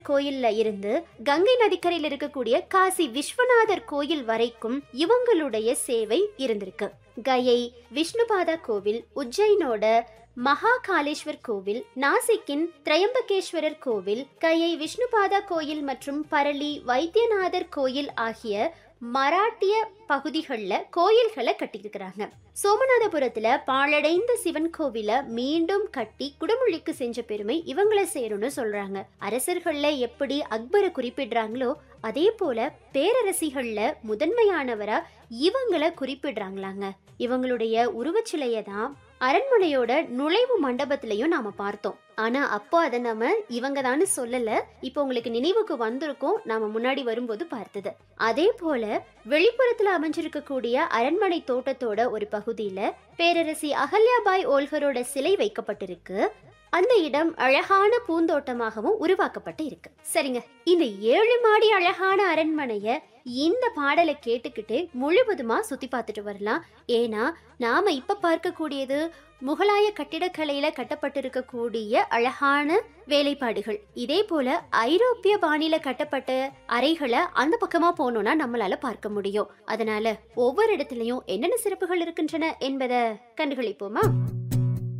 கோயில்ல இருந்து கங்கை நதிக்கரையில் இருக்கக்கூடிய காசி விஸ்வநாதர் கோயில் வரைக்கும் இவங்களுடைய சேவை இருந்திருக்கு. கயை விஷ்ணுபாதா கோவில், உஜ்ஜைனோட மகாகாலேஸ்வர் கோவில், நாசிக்கின் திரையம்பகேஸ்வரர் கோவில், கயை விஷ்ணுபாதா கோயில் மற்றும் பரளி வைத்தியநாதர் கோயில் ஆகிய மராட்டிய பகுதிகளில் கோயில்களை கட்டியிருக்கிறாங்க. சோமநாதபுரத்துல பாழடைந்த சிவன் கோவில மீண்டும் கட்டி குடமுழுக்கு செஞ்ச பெருமை இவங்களை சேரும்னு சொல்றாங்க. அரசர்கள்ல எப்படி அக்பரை குறிப்பிடுறாங்களோ அதே போல பேரரசிகள்ல முதன்மையானவரா இவங்களை குறிப்பிடுறாங்களாங்க. இவங்களுடைய உருவச்சிலைய தான் அரண்மனையோட நுழைவு மண்டபத்திலையும் நாம பார்த்தோம். ஆனா அப்போ அதை நம்ம இவங்க தான் சொல்லல. இப்போ உங்களுக்கு நினைவுக்கு வந்திருக்கோம், நாம முன்னாடி வரும்போது பார்த்தது. அதே போல வெளிப்புறத்துல அமைஞ்சிருக்கக்கூடிய அரண்மனை தோட்டத்தோட ஒரு பகுதியில பேரரசி அகல்யாபாய் ஓல்கரோட சிலை வைக்கப்பட்டிருக்கு. அந்த இடம் அழகான பூந்தோட்டமாகவும் உருவாக்கப்பட்டு இருக்கு. சரிங்க, இந்த 7 மாடி அழகான அரண்மனைய இந்த பாடலை கேட்டுக்கிட்டு முழுவதுமா சுத்தி பார்த்துட்டு வரலாம். ஏன்னா நாம இப்ப பார்க்கக்கூடியது முகலாய கட்டிடக்கலையில கட்டப்பட்டிருக்கக்கூடிய அழகான வேலைப்பாடுகள். இதே போல ஐரோப்பிய பாணியில கட்டப்பட்ட அறைகளை அந்த பக்கமா போனோம்னா நம்மளால பார்க்க முடியும். அதனால ஒவ்வொரு இடத்துலயும் என்னென்ன சிறப்புகள் இருக்கின்றன என்பதை கண்டுகளிப்போமா?